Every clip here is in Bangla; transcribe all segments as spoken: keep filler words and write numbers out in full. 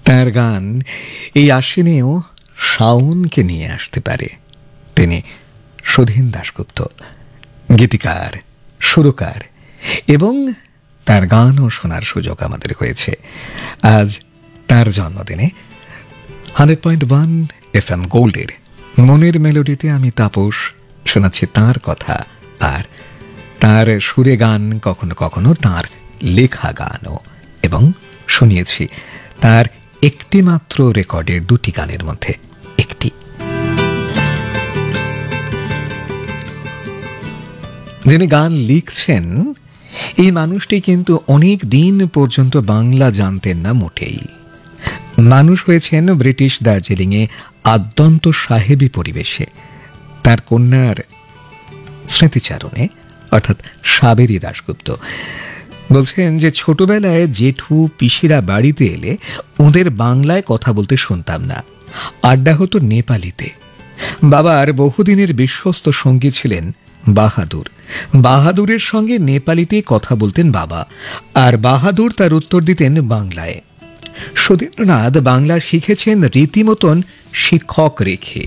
তার গান এই আশ্বিনেও শাওনকে নিয়ে আসতে পারে। তিনি সুধীন দাশগুপ্ত, গীতিকার, সুরকার, এবং তার গানও শোনার সুযোগ আমাদের হয়েছে। আজ তার জন্মদিনে hundred point one F M গোল্ডের মনের মেলোডিতে আমি তাপস শোনাচ্ছি তার কথা, আর তার সুরে গান, কখনো কখনো তার লেখা গানও, এবং শুনিয়েছি তার একটি মাত্র রেকর্ডের দুটি গানের মধ্যে একটি। যিনি গান লিখছেন এই মানুষটি কিন্তু অনেক দিন পর্যন্ত বাংলা জানতেন না মোটেই। মানুষ হয়েছেন ব্রিটিশ দার্জিলিংয়ে আদ্যন্ত সাহেবী পরিবেশে। তার কন্যার স্মৃতিচারণে, অর্থাৎ সাবেরী দাশগুপ্ত বলছেন যে ছোটবেলায় জেঠু পিসিরা বাড়িতে এলে ওদের বাংলায় কথা বলতে শুনতাম না, আড্ডা হতো নেপালিতে। বাবার বহুদিনের বিশ্বস্ত সঙ্গী ছিলেন বাহাদুর। বাহাদুরের সঙ্গে নেপালিতে কথা বলতেন বাবা, আর বাহাদুর তার উত্তর দিতেন বাংলায়। সুধীন্দ্রনাথ বাংলা শিখেছেন রীতিমতন শিক্ষক রেখে।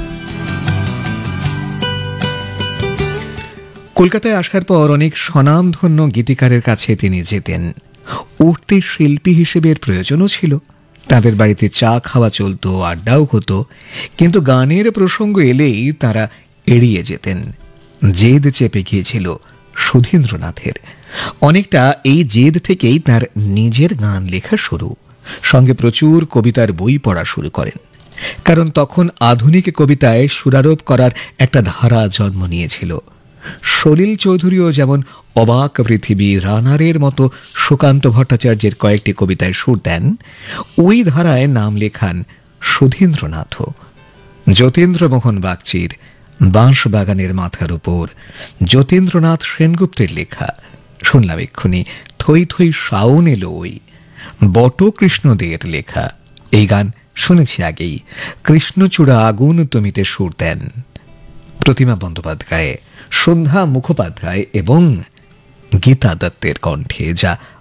কলকাতায় আসার পর অনেক স্বনামধন্য গীতিকারের কাছে তিনি যেতেন। উঠতে শিল্পী হিসেবে প্রয়োজনও ছিল। তাদের বাড়িতে চা খাওয়া চলত, আড্ডাও হতো, কিন্তু গানের প্রসঙ্গ এলেই তারা এড়িয়ে যেতেন। জেদ চেপে গিয়েছিল সুধীন্দ্রনাথের। অনেকটা এই জেদ থেকেই তার নিজের গান লেখা শুরু। সঙ্গে প্রচুর কবিতার বই পড়া শুরু করেন, কারণ তখন আধুনিক কবিতায় সুরারোপ করার একটা ধারা জন্ম নিয়েছিল। সলিল চৌধুরীও যেমন অবাক পৃথিবী, রানারের মতো সুকান্ত ভট্টাচার্যের কয়েকটি কবিতায় সুর দেন, ওই ধারায় নাম লেখান সুধীন্দ্রনাথও। যতীন্দ্রমোহন বাগচির বাঁশ বাগানের মাথার উপর, যতীন্দ্রনাথ সেনগুপ্তের লেখা শুনলাম এক্ষুনি, থই থই শাওন এলো ওই, বটকৃষ্ণদের লেখা এই গান শুনেছি আগেই, কৃষ্ণচূড়া আগুন তুমিতে সুর দেন প্রতিমা বন্দ্যোপাধ্যায়, সন্ধ্যা মুখোপাধ্যায় এবং গীতা দত্তের কণ্ঠে, যা